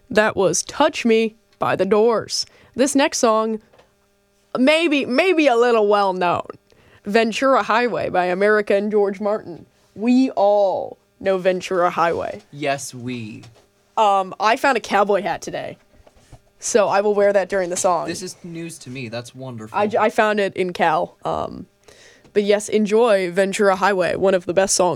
That was Touch Me by The Doors. This next song, maybe a little well known. Ventura Highway by America and George Martin. We all know Ventura Highway. Yes, we. I found a cowboy hat today, so I will wear that during the song. This is news to me. That's wonderful. I found it in Cal. But yes, enjoy Ventura Highway, one of the best songs